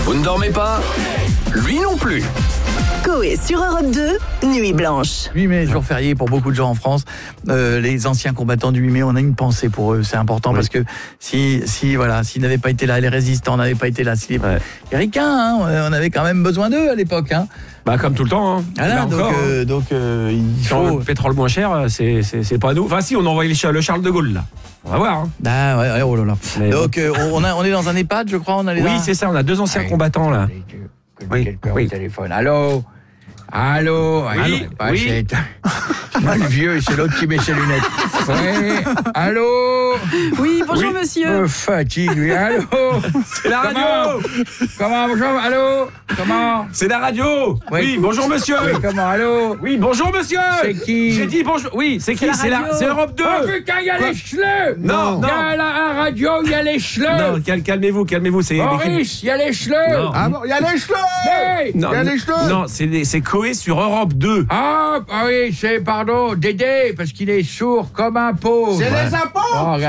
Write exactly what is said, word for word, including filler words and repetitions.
Vous ne dormez pas? Lui non plus. Coé sur Europe deux, Nuit Blanche. huit mai, jour férié pour beaucoup de gens en France. Euh, les anciens combattants du huit mai, on a une pensée pour eux. C'est important oui. parce que si, si voilà, s'ils n'avaient pas été là, les résistants n'avaient pas été là, si les, ouais. les ricains, hein, on avait quand même besoin d'eux à l'époque. Hein. Bah comme tout le temps. Hein. Voilà, donc, encore, euh, donc euh, il faut le pétrole moins cher, c'est c'est c'est pas nous. Enfin si, on a envoyé le Charles de Gaulle là. On va voir. Hein. Ah ouais, oh là là. Mais donc euh, on a on est dans un EHPAD, je crois, on a les Oui, c'est ça, on a deux anciens ouais. combattants là. Oui, quelqu'un oui. au téléphone. Allô. Allô, oui, allô oui. C'est moi le vieux, c'est l'autre qui met ses lunettes. Ouais. Allô. Oui, bonjour oui. monsieur. Me fatigue, lui. Allô. C'est la radio. Comment, bonjour, allô. Comment? C'est la radio. Oui, oui bonjour monsieur. Oui, comment, allô. Oui, bonjour monsieur. C'est qui? J'ai dit bonjour. Oui, c'est qui? C'est la, c'est Europe deux. Oh putain, il y a les chleux. Non, non. Il y a la radio, il y a les chleux. Non, cal calmez-vous, calmez-vous. C'est Maurice, il y a les chleux. Ah bon, il y a les chleux. Il y a les chleux. Non, c'est c'est Coé sur Europe deux. Ah, ah oui, c'est, pardon, Dédé, parce qu'il est sourd comme un pauvre. C'est les impôts. Oh,